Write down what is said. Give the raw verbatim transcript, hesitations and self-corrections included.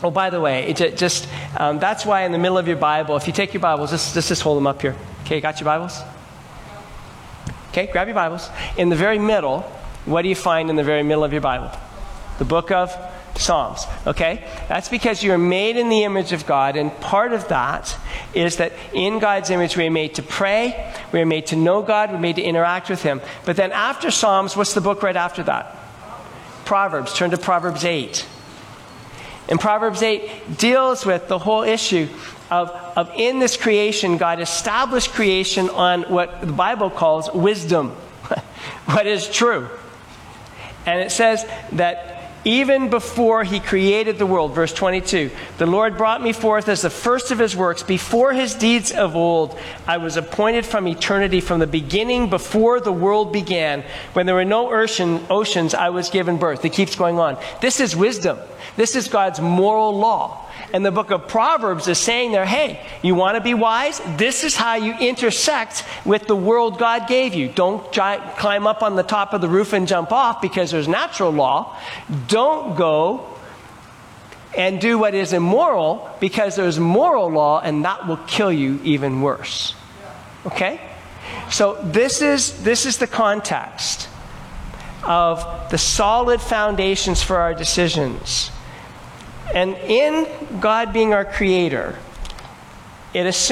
Oh, by the way, it ju- just um, that's why in the middle of your Bible, if you take your Bibles, just, just, just hold them up here. Okay, got your Bibles? Okay, grab your Bibles. In the very middle, what do you find in the very middle of your Bible? The book of Psalms. Okay? That's because you're made in the image of God, and part of that is that in God's image we are made to pray, we are made to know God, we're made to interact with Him. But then after Psalms, what's the book right after that? Proverbs. Turn to Proverbs eight. And Proverbs eight deals with the whole issue of, of in this creation, God established creation on what the Bible calls wisdom, what is true. And it says that even before He created the world, verse twenty-two, the Lord brought me forth as the first of His works. Before His deeds of old, I was appointed from eternity, from the beginning, before the world began. When there were no ocean, oceans, I was given birth. It keeps going on. This is wisdom. This is God's moral law. And the book of Proverbs is saying there, hey, you want to be wise? This is how you intersect with the world God gave you. Don't gi- climb up on the top of the roof and jump off because there's natural law. Don't go and do what is immoral because there's moral law, and that will kill you even worse. Okay? So this is, this is the context of the solid foundations for our decisions. And in God being our creator, it assumes